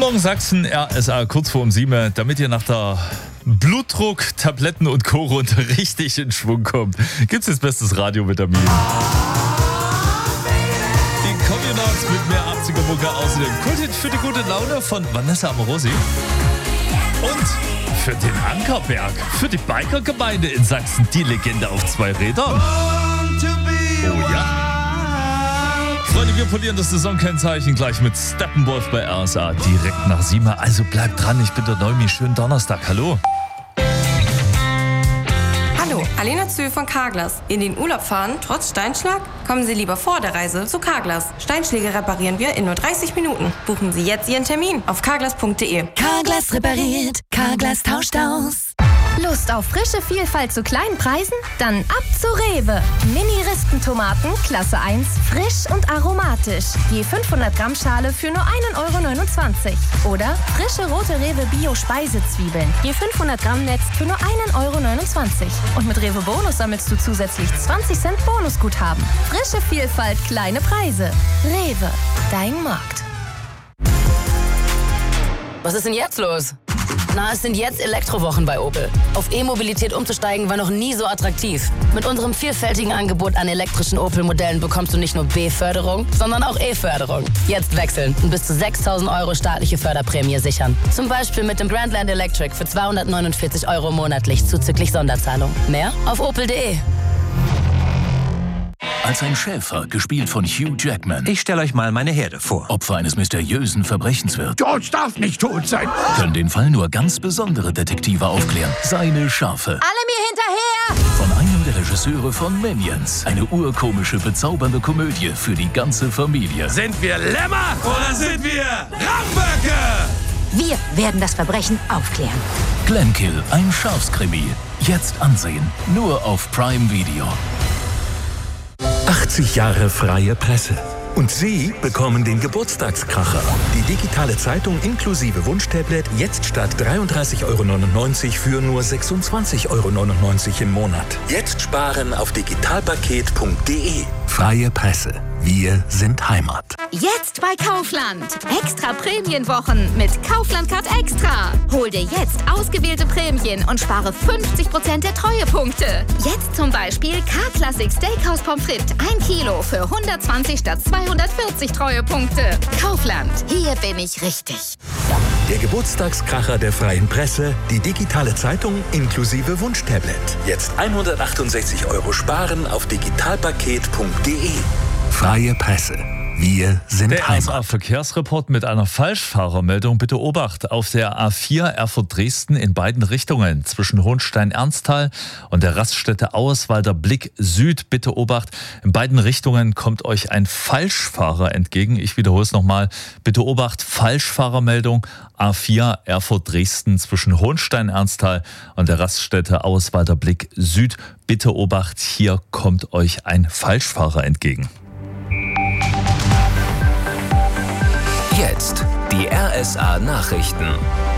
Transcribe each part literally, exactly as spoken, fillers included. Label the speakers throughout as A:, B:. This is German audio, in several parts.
A: Morgen Sachsen, R S A kurz vor um sieben, damit ihr nach der Blutdruck, Tabletten und Co-Runde richtig in Schwung kommt. Gibt's jetzt bestes Radiovitamin. Die Communards mit mehr achtziger-Mucke, außerdem Kulthit für die gute Laune von Vanessa Amorosi. Und für den Ankerberg, für die Bikergemeinde in Sachsen, die Legende auf zwei Rädern. Oh ja. Freunde, wir polieren das Saisonkennzeichen gleich mit Steppenwolf bei R S A direkt nach sieben. Also bleibt dran, ich bin der Neumi. Schönen Donnerstag, hallo.
B: Hallo, Alena Zö von Carglass. In den Urlaub fahren, trotz Steinschlag? Kommen Sie lieber vor der Reise zu Carglass. Steinschläge reparieren wir in nur dreißig Minuten. Buchen Sie jetzt Ihren Termin auf carglass punkt de.
C: Carglass repariert, Carglass tauscht aus. Lust auf frische Vielfalt zu kleinen Preisen? Dann ab zu Rewe. Mini-Rispentomaten, Klasse eins, frisch und aromatisch. Je fünfhundert Gramm Schale für nur ein Euro neunundzwanzig. Oder frische rote Rewe Bio-Speisezwiebeln. Je fünfhundert Gramm Netz für nur ein Euro neunundzwanzig. Und mit Rewe Bonus sammelst du zusätzlich zwanzig Cent Bonusguthaben. Frische Vielfalt, kleine Preise. Rewe, dein Markt.
D: Was ist denn jetzt los? Na, es sind jetzt Elektrowochen bei Opel. Auf E-Mobilität umzusteigen war noch nie so attraktiv. Mit unserem vielfältigen Angebot an elektrischen Opel-Modellen bekommst du nicht nur B-Förderung, sondern auch E-Förderung. Jetzt wechseln und bis zu sechstausend Euro staatliche Förderprämie sichern. Zum Beispiel mit dem Grandland Electric für zweihundertneunundvierzig Euro monatlich zuzüglich Sonderzahlung. Mehr auf opel punkt de.
E: Als ein Schäfer, gespielt von Hugh Jackman.
F: Ich stelle euch mal meine Herde vor.
E: Opfer eines mysteriösen Verbrechens wird.
G: George darf nicht tot sein.
E: Können den Fall nur ganz besondere Detektive aufklären. Seine Schafe.
C: Alle mir hinterher!
E: Von einem der Regisseure von Minions. Eine urkomische, bezaubernde Komödie für die ganze Familie.
G: Sind wir Lämmer oder sind wir Ramböcke?
C: Wir werden das Verbrechen aufklären.
E: Glenkill, ein Schafskrimi. Jetzt ansehen. Nur auf Prime Video.
H: achtzig Jahre freie Presse. Und Sie bekommen den Geburtstagskracher. Die digitale Zeitung inklusive Wunschtablet jetzt statt dreiunddreißig Euro neunundneunzig für nur sechsundzwanzig Euro neunundneunzig im Monat. Jetzt sparen auf digitalpaket punkt de. Freie Presse. Wir sind Heimat.
C: Jetzt bei Kaufland. Extra Prämienwochen mit Kaufland Card Extra. Hol dir jetzt ausgewählte Prämien und spare fünfzig Prozent der Treuepunkte. Jetzt zum Beispiel K-Classic Steakhouse Pommes frites ein Kilo für hundertzwanzig statt zweihundertvierzig Treuepunkte. Kaufland. Hier bin ich richtig.
H: Der Geburtstagskracher der freien Presse, die digitale Zeitung inklusive Wunschtablet. Jetzt hundertachtundsechzig Euro sparen auf digitalpaket punkt de. Freie Presse. Wir sind
A: Der R S
H: Heimat.
A: A-Verkehrsreport mit einer Falschfahrermeldung. Bitte Obacht auf der A vier Erfurt-Dresden in beiden Richtungen zwischen Hohenstein-Ernsthal und der Raststätte Auerswalder Blick Süd. Bitte Obacht, in beiden Richtungen kommt euch ein Falschfahrer entgegen. Ich wiederhole es nochmal. Bitte Obacht, Falschfahrermeldung A vier Erfurt-Dresden zwischen Hohenstein-Ernsthal und der Raststätte Auerswalder Blick Süd. Bitte Obacht, hier kommt euch ein Falschfahrer entgegen.
I: Jetzt die R S A-Nachrichten.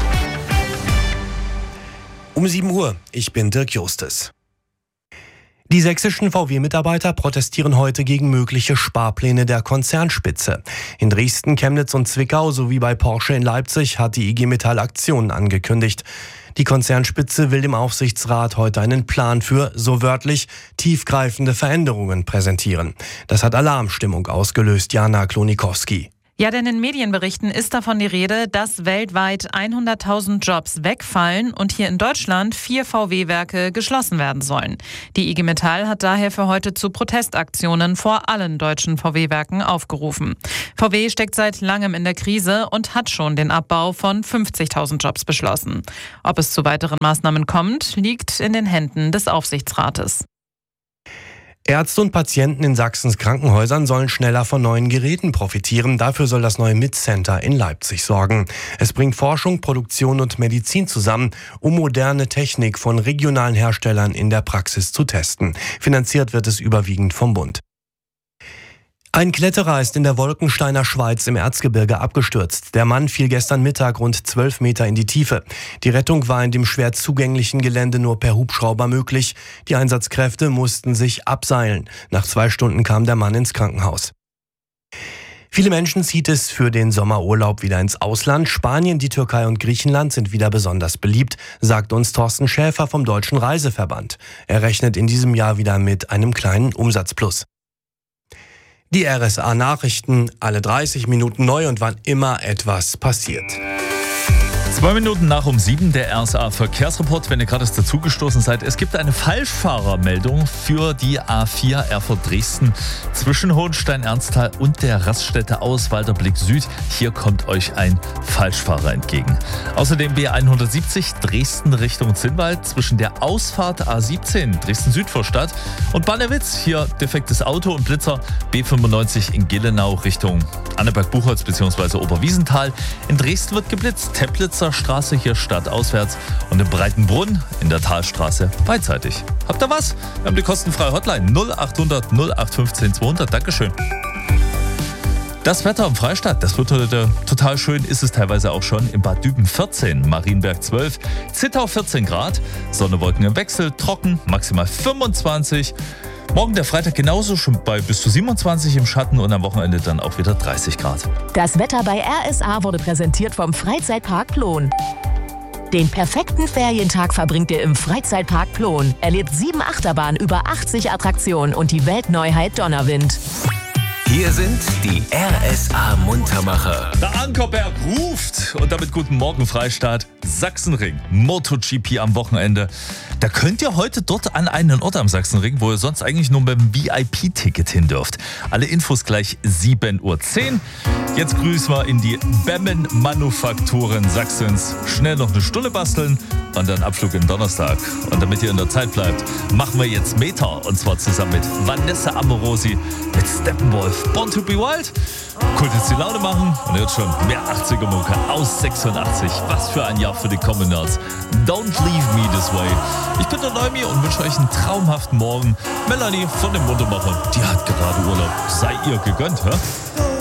J: Um sieben Uhr, ich bin Dirk Justes. Die sächsischen V W-Mitarbeiter protestieren heute gegen mögliche Sparpläne der Konzernspitze. In Dresden, Chemnitz und Zwickau sowie bei Porsche in Leipzig hat die I G Metall Aktionen angekündigt. Die Konzernspitze will dem Aufsichtsrat heute einen Plan für, so wörtlich, tiefgreifende Veränderungen präsentieren. Das hat Alarmstimmung ausgelöst, Jana Klonikowski.
K: Ja, denn in Medienberichten ist davon die Rede, dass weltweit hunderttausend Jobs wegfallen und hier in Deutschland vier V W-Werke geschlossen werden sollen. Die I G Metall hat daher für heute zu Protestaktionen vor allen deutschen V W-Werken aufgerufen. V W steckt seit langem in der Krise und hat schon den Abbau von fünfzigtausend Jobs beschlossen. Ob es zu weiteren Maßnahmen kommt, liegt in den Händen des Aufsichtsrates.
J: Ärzte und Patienten in Sachsens Krankenhäusern sollen schneller von neuen Geräten profitieren. Dafür soll das neue M I T-Center in Leipzig sorgen. Es bringt Forschung, Produktion und Medizin zusammen, um moderne Technik von regionalen Herstellern in der Praxis zu testen. Finanziert wird es überwiegend vom Bund. Ein Kletterer ist in der Wolkensteiner Schweiz im Erzgebirge abgestürzt. Der Mann fiel gestern Mittag rund zwölf Meter in die Tiefe. Die Rettung war in dem schwer zugänglichen Gelände nur per Hubschrauber möglich. Die Einsatzkräfte mussten sich abseilen. Nach zwei Stunden kam der Mann ins Krankenhaus. Viele Menschen zieht es für den Sommerurlaub wieder ins Ausland. Spanien, die Türkei und Griechenland sind wieder besonders beliebt, sagt uns Thorsten Schäfer vom Deutschen Reiseverband. Er rechnet in diesem Jahr wieder mit einem kleinen Umsatzplus. Die R S A-Nachrichten, alle dreißig Minuten neu und wann immer etwas passiert.
A: Zwei Minuten nach um sieben, der R S A-Verkehrsreport, wenn ihr gerade erst dazugestoßen seid. Es gibt eine Falschfahrermeldung für die A vier Erfurt-Dresden zwischen Hohenstein-Ernsthal und der Raststätte Außwalder-Blick Süd. Hier kommt euch ein Falschfahrer entgegen. Außerdem B hundertsiebzig Dresden Richtung Zinnwald zwischen der Ausfahrt A siebzehn Dresden-Südvorstadt und Bannewitz. Hier defektes Auto und Blitzer B fünfundneunzig in Gillenau Richtung Anneberg-Buchholz bzw. Oberwiesenthal. In Dresden wird geblitzt. Teplitzer Straße hier stadtauswärts und im Breitenbrunn in der Talstraße beidseitig. Habt ihr was? Wir haben die kostenfreie Hotline null achthundert null acht fünfzehn zweihundert. Dankeschön. Das Wetter im Freistaat, das wird heute total schön, ist es teilweise auch schon. In Bad Düben vierzehn, Marienberg zwölf, Zittau vierzehn Grad, Sonne, Wolken im Wechsel, trocken, maximal fünfundzwanzig. Morgen der Freitag genauso, schon bei bis zu siebenundzwanzig im Schatten und am Wochenende dann auch wieder dreißig Grad.
F: Das Wetter bei R S A wurde präsentiert vom Freizeitpark Plon. Den perfekten Ferientag verbringt ihr im Freizeitpark Plon. Erlebt sieben Achterbahnen, über achtzig Attraktionen und die Weltneuheit Donnerwind.
I: Hier sind die R S A-Muntermacher.
A: Der Ankerberg ruft und damit guten Morgen Freistaat. Sachsenring, MotoGP am Wochenende. Da könnt ihr heute dort an einen Ort am Sachsenring, wo ihr sonst eigentlich nur mit dem V I P-Ticket hin dürft. Alle Infos gleich sieben Uhr zehn. Jetzt grüßen wir in die Bemmen-Manufakturen Sachsens. Schnell noch eine Stunde basteln und dann Abflug in Donnerstag. Und damit ihr in der Zeit bleibt, machen wir jetzt Meter. Und zwar zusammen mit Vanessa Amorosi, mit Steppenwolf, Born to be Wild. Cool, jetzt die Laune machen. Und jetzt schon mehr achtziger-Mucke aus sechsundachtzig. Was für ein Jahr für die Common Nerds. Don't leave me this way. Ich bin der Neumi und wünsche euch einen traumhaften Morgen. Melanie von den Muntermachern, die hat gerade Urlaub. Sei ihr gegönnt, hä?